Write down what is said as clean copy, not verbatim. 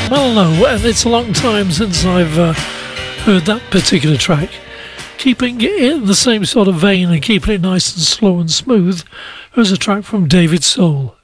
Well, no, and it's a long time since I've heard that particular track. Keeping it in the same sort of vein and keeping it nice and slow and smooth, here's a track from David Soul.